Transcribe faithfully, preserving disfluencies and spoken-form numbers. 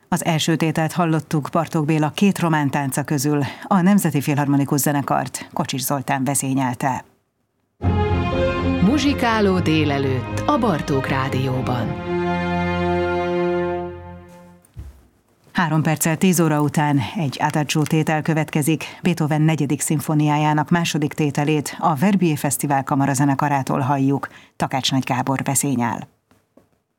Az első tételt hallottuk Bartók Béla két román tánca közül, a Nemzeti Filharmonikus Zenekart Kocsis Zoltán vezényelte. Muzsikáló délelőtt a Bartók Rádióban. Három perccel tíz óra után egy adagio tétel következik. Beethoven negyedik szimfóniájának második tételét a Verbier Fesztivál kamarazenekarától halljuk. Takács Nagy Gábor vezényel.